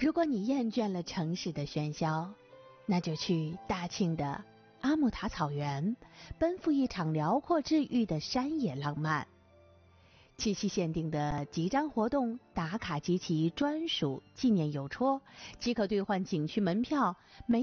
如果你厌倦了城市的喧嚣，那就去大庆的阿木塔草原，奔赴一场辽阔治愈的山野浪漫。七夕限定的集章活动，打卡集齐专属纪念邮戳，即可兑换景区门票。